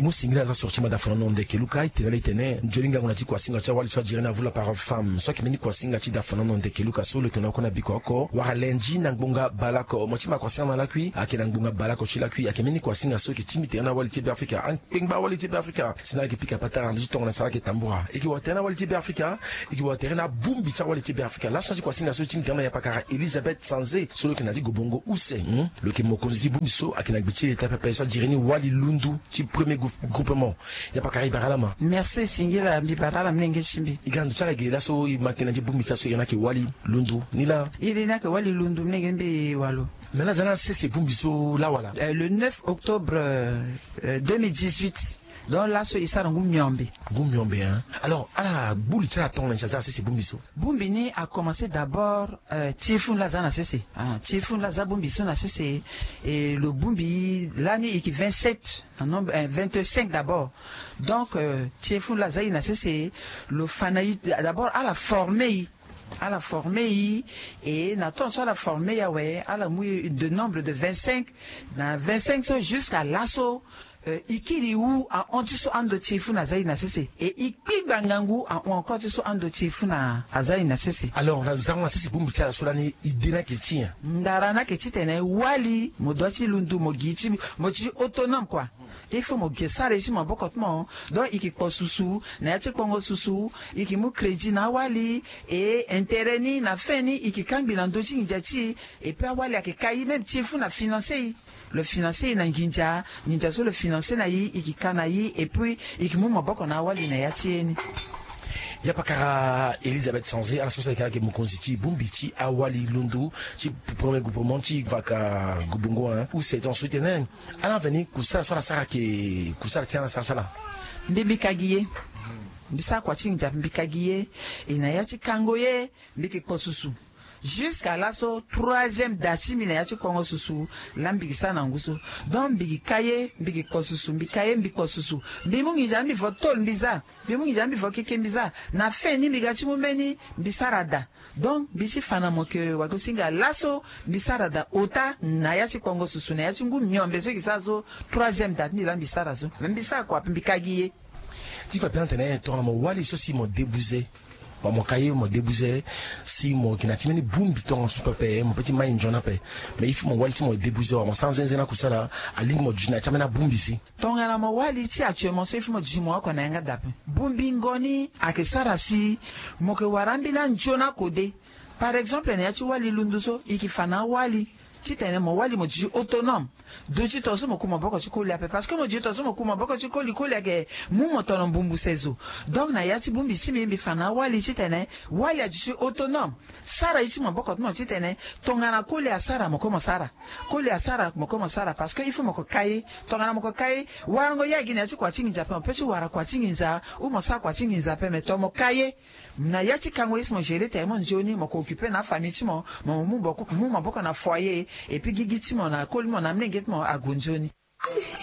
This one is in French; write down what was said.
musingira za sorti mada fanono ndeke luka itenale tene jolinga ngona kwa singa cha wali cha jirena vula par femme so kimeni kwa singa chi da fanono ndeke luka solo tona kona bikoko wa lenji na ngbonga balako mochima kwa singa la kui akina ngbonga balako chi la kui akimeni kwa singa so kitimi tena wali tibe afrika an pengba wali tibe afrika sina ki pika pata ndu tonga sala ke tambura iki wa tena wali tibe afrika iki wa tena bumbi cha wali tibe afrika la so kwa singa so timi tena ya pakara Elizabeth Sanze solo kina di gobongo use le ke mokonzi bumbi so akina gbichi eta papa so jireni wali lundu chi premier groupement ya pakara ibaralama. Merci singila bibarala mnenge chimbi igandu chala gela so matena di bumbi cha so yana ke wali lundu nila il na ke wali lundu mnenge mbi walo mais là zana c'est bumbi so la wala le 9 octobre 2018. Donc là, il s'est rendu Miombe. Hein. Alors, à la boule, tu as ton linchasa, c'est Bumbiso. Bumbini a commencé d'abord Tifun Lazana CC. Tifun Lazana Bumbiso na CC. Et le Bumbi, l'année qui 27, en nombre 25 d'abord. Donc, Tifun Lazana na CC, le Fanaï, d'abord à la formée. À la formée et n'attend soit la formée à la mouille de nombre de 25 jusqu'à l'assaut ikiri ou a ontiso ando chifu na zai na sese et ikpigba ngangu a encore tiso ando chifu na azai na sese. Alors na zango sese bumbi cha solani idena kitia ndarana ke chitene wali modochi lundu mogiti mochi autonome quoi. Il faut mo gesare si mabokotmo donc ikiko susu na yache kongo susu ikimu crédit na wali et intereni na feni ikikambi na ndochi njachi et puis wali akikai même chifu na financer le financier na nginja so le financier na yi ikikana yi et puis ikimu maboko na wali na yachieni ya pakara Elizabeth Sanze à la société kaka mukonziti bumbiti awali lundu ci premier groupement ci vaka gubungo hein où c'est ensuite né à l'avenir kusala sur la sara ke kusala tiana sala bibi kagiye bisa kwa chinja bibi kagiye ina yachi kangoye mbiki kosusu jusqu'à l'asso troisième date mina yachi kongo susu lambikisa na ngusu donc mbiki kaye mbiki kosusu mbikaye mbiki kosusu bimungi jambi votol mbiza bimungi jambi vokeke mbiza na feni mbigachi mumeni mbisarada donc bichi fana moke wakusinga l'asso mbisarada ota na yachi kongo susu na yachi ngu myombe so kisazo troisième date ni lambisara so mbisa kwa mbikagiye tu vas bien tenir ton mo wali so si mo débouser mon cahier mo débouser si mo kinatimeni bumbi ton super pe mon petit main jona pe mais il faut mon wali si mo débouser mo sans zenzena kusala alingi mo jina chamena bumbi si ton ala mo wali ti actuellement so il faut mo jimo ko na nga dape bumbi ngoni akesara si mo ke warambi na njona kode par exemple na yachi wali lunduso ikifana wali chitene mo wali mo ji autonome doji toso mo kuma boko chikoli ape parce que mo ji toso mo kuma boko chikoli koli age mu motono mbumbu sezo donc na yati bumbi simi mbi fana wali chitene wali a ji autonome sara iti mo boko mo chitene tongana koli a sara mo komo sara koli a sara mo komo sara parce que il faut mo ko kai tongana mo ko kai warango yagi na chi kwa tingi japan pe chi wara kwa tingi za u mo sa kwa tingi za pe meto mo kai na yati kango ismo gere te mo njoni mo ko occuper na famille chi mo mo boko na foyer et puis gigiti mo na koli mo na mnenget mo agunjoni